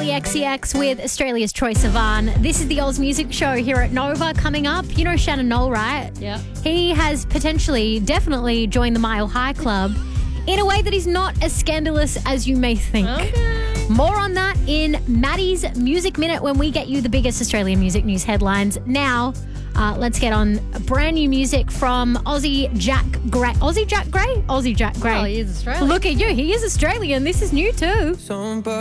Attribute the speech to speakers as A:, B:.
A: Charlie XCX with Australia's Troye Sivan. This is the Oz Music Show here at Nova. Coming up, you know Shannon Knoll, right?
B: Yeah.
A: He has definitely joined the Mile High Club in a way that is not as scandalous as you may think.
B: Okay.
A: More on that in Maddie's Music Minute when we get you the biggest Australian music news headlines. Now, let's get on brand new music from Aussie Jack Gray. Aussie Jack Gray? Aussie Jack Gray.
B: Oh, he is Australian.
A: Look at you. He is Australian. This is new too.